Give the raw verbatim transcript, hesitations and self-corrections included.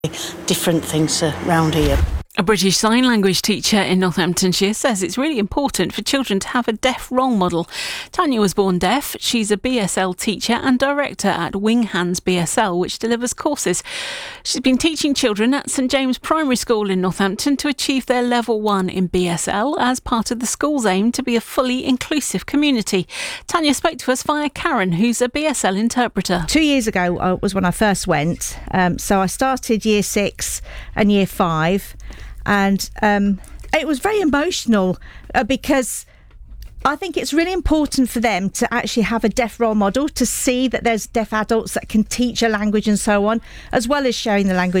different things around here. A British Sign Language teacher in Northamptonshire says it's really important for children to have a deaf role model. Tanya was born deaf. She's a B S L teacher and director at Wing Hands B S L, which delivers courses. She's been teaching children at St James Primary School in Northampton to achieve their level one in B S L as part of the school's aim to be a fully inclusive community. Tanya spoke to us via Karen, who's a B S L interpreter. Two years ago uh, was when I first went. Um, so I started year six and year five. And um, it was very emotional uh, because I think it's really important for them to actually have a deaf role model, to see that there's deaf adults that can teach a language and so on, as well as sharing the language.